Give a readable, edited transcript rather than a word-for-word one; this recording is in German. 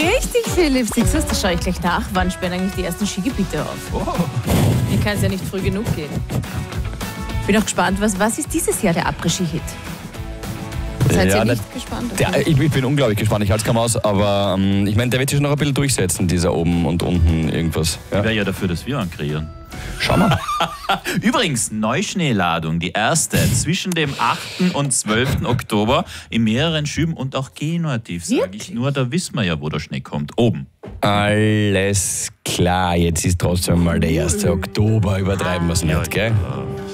Richtig, Philipp. Siehst du, da schaue ich gleich nach. Wann sperren eigentlich die ersten Skigebiete auf? Oh. Hier kann es ja nicht früh genug gehen. Bin auch gespannt, was ist dieses Jahr der Après-Ski-Hit? Seid ihr nicht gespannt? Ich bin unglaublich gespannt, ich halte es kaum aus, aber ich meine, der wird sich schon noch ein bisschen durchsetzen, dieser oben und unten irgendwas. Ja? Ich wäre ja dafür, dass wir einen kreieren. Schau mal. Übrigens, Neuschneeladung, die erste zwischen dem 8. und 12. Oktober in mehreren Schüben und auch G-Nordiv, sage ich nur. Da wissen wir ja, wo der Schnee kommt. Oben. Alles klar, jetzt ist trotzdem mal der 1. Oktober, übertreiben wir es nicht, gell?